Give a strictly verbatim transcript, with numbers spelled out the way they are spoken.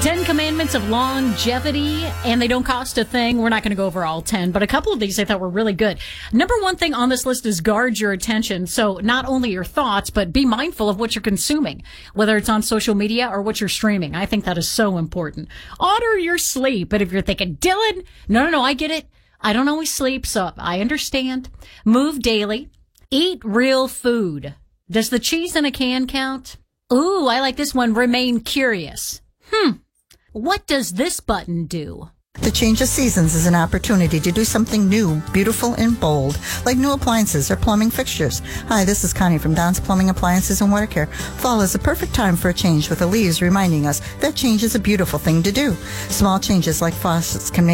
Ten Commandments of Longevity, and they don't cost a thing. We're not going to go over all ten, but a couple of these I thought were really good. Number one thing on this list is guard your attention. So not only your thoughts, but be mindful of what you're consuming, whether it's on social media or what you're streaming. I think that is so important. Honor your sleep. But if you're thinking, Dylan, no, no, no, I get it. I don't always sleep, so I understand. Move daily. Eat real food. Does the cheese in a can count? Ooh, I like this one. Remain curious. Hmm. What does this button do? The change of seasons is an opportunity to do something new, beautiful, and bold, like new appliances or plumbing fixtures. Hi, this is Connie from Don's Plumbing Appliances and Water Care. Fall is a perfect time for a change, with the leaves reminding us that change is a beautiful thing to do. Small changes like faucets can make